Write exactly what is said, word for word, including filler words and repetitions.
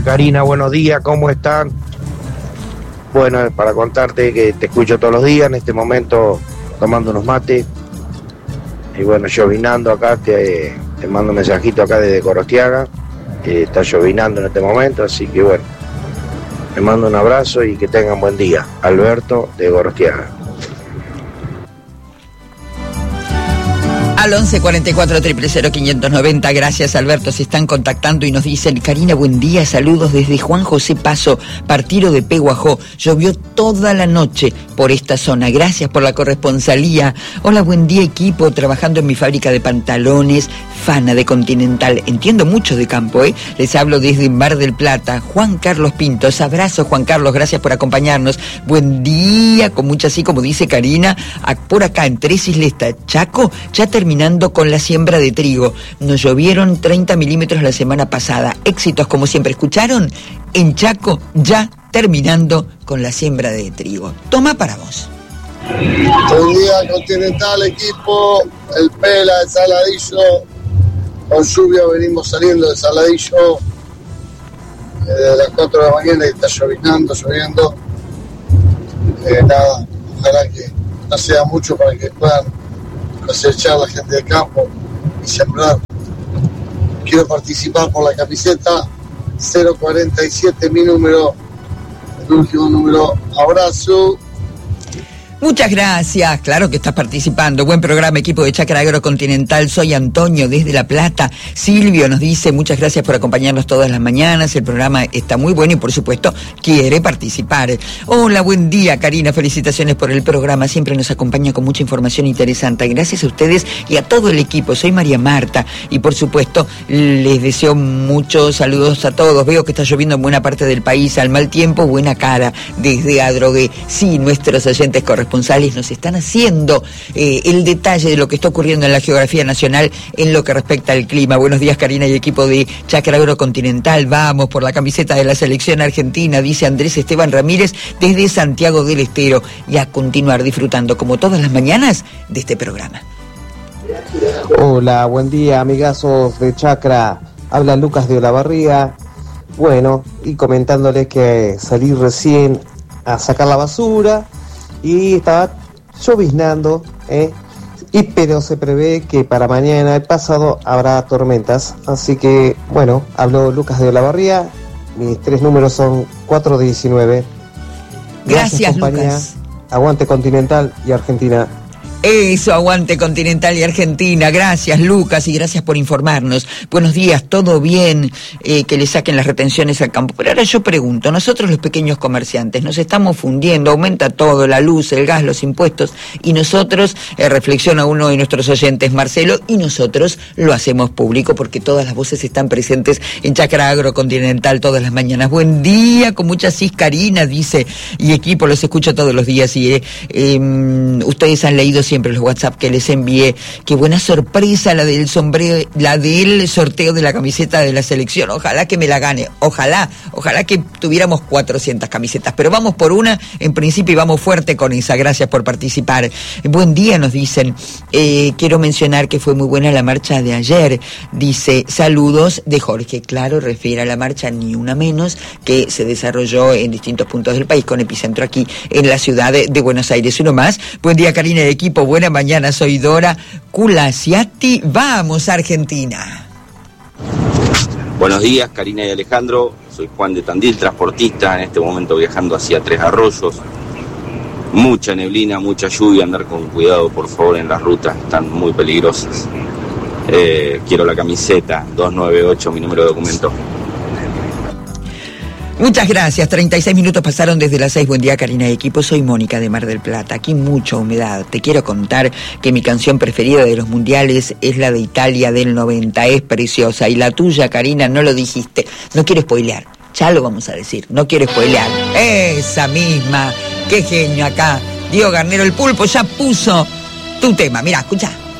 Hola Karina, buenos días, ¿cómo están? Bueno, para contarte que te escucho todos los días, en este momento tomando unos mates. Y bueno, llovinando acá, te, te mando un mensajito acá desde Gorostiaga. Eh, está llovinando en este momento, así que bueno, te mando un abrazo y que tengan buen día. Alberto de Gorostiaga. Al once cuarenta y cuatro, cero cero cero, quinientos noventa, gracias Alberto, se están contactando y nos dicen: Karina, buen día, saludos desde Juan José Paso, partido de Peguajó, llovió toda la noche por esta zona, gracias por la corresponsalía. Hola, buen día equipo, trabajando en mi fábrica de pantalones, Fana de Continental, entiendo mucho de campo, ¿eh? Les hablo desde Mar del Plata, Juan Carlos Pintos, abrazo Juan Carlos, gracias por acompañarnos, buen día, con mucha así como dice Karina, por acá en Tres Islas Chaco, ya terminó terminando con la siembra de trigo. Nos llovieron treinta milímetros la semana pasada. Éxitos como siempre. ¿Escucharon? En Chaco ya terminando con la siembra de trigo. Toma para vos. Buen día Continental, equipo. El Pela de Saladillo. Con lluvia venimos saliendo de Saladillo. Desde las cuatro de la mañana y está llovinando, lloviendo. Eh, nada, ojalá que no sea mucho para que puedan cosechar la gente de campo y sembrar. Quiero participar por la camiseta cero cuarenta y siete, mi número, el último número. Abrazo. Muchas gracias, claro que estás participando. Buen programa, equipo de Chacra Agrocontinental. Soy Antonio desde La Plata. Silvio nos dice: muchas gracias por acompañarnos todas las mañanas. El programa está muy bueno y por supuesto quiere participar. Hola, buen día Karina, felicitaciones por el programa. Siempre nos acompaña con mucha información interesante. Gracias a ustedes y a todo el equipo. Soy María Marta y por supuesto les deseo muchos saludos a todos. Veo que está lloviendo en buena parte del país. Al mal tiempo, buena cara desde Adrogué. Sí, nuestros oyentes correspondientes nos están haciendo eh, el detalle de lo que está ocurriendo en la geografía nacional en lo que respecta al clima. Buenos días Karina y equipo de Chacra Agrocontinental, vamos por la camiseta de la selección argentina, dice Andrés Esteban Ramírez desde Santiago del Estero, y a continuar disfrutando como todas las mañanas de este programa. Hola, buen día amigazos de Chacra, habla Lucas de Olavarría. Bueno, y comentándoles que salí recién a sacar la basura y estaba lloviznando, ¿eh? Y pero se prevé que para mañana el pasado habrá tormentas, así que bueno, habló Lucas de Olavarría, mis tres números son cuatro diecinueve. Gracias, Gracias compañía. Lucas. Aguante Continental y Argentina. Eso, aguante Continental y Argentina. Gracias, Lucas, y gracias por informarnos. Buenos días, todo bien, eh, que le saquen las retenciones al campo. Pero ahora yo pregunto, nosotros los pequeños comerciantes nos estamos fundiendo, aumenta todo, la luz, el gas, los impuestos, y nosotros, eh, reflexiona uno de nuestros oyentes, Marcelo, y nosotros lo hacemos público porque todas las voces están presentes en Chacra Agrocontinental todas las mañanas. Buen día, con mucha cis, Karina, dice, y equipo, los escucho todos los días, y eh, eh, ustedes han leído siempre los WhatsApp que les envié. Qué buena sorpresa la del sombrero, la del sorteo de la camiseta de la selección. Ojalá que me la gane. Ojalá, ojalá que tuviéramos cuatrocientas camisetas. Pero vamos por una, en principio, y vamos fuerte con esa. Gracias por participar. Buen día, nos dicen. Eh, quiero mencionar que fue muy buena la marcha de ayer. Dice, saludos de Jorge. Claro, refiere a la marcha Ni Una Menos, que se desarrolló en distintos puntos del país, con epicentro aquí en la ciudad de, de Buenos Aires. Uno más. Buen día, Karina, de equipo. Buena mañana, soy Dora Culasiati. Vamos, Argentina. Buenos días, Karina y Alejandro. Soy Juan de Tandil, transportista, en este momento viajando hacia Tres Arroyos. Mucha neblina, mucha lluvia, andar con cuidado, por favor, en las rutas, están muy peligrosas. Eh, quiero la camiseta, dos nueve ocho, mi número de documento. Muchas gracias, treinta y seis minutos pasaron desde las seis. Buen día, Karina y equipo, soy Mónica de Mar del Plata. Aquí mucha humedad. Te quiero contar que mi canción preferida de los mundiales es la de Italia del noventa, es preciosa. Y la tuya, Karina, no lo dijiste, no quiero spoilear, ya lo vamos a decir, no quiero spoilear. Esa misma, qué genio acá. Diego Garnero, el pulpo ya puso tu tema, mirá, escuchá.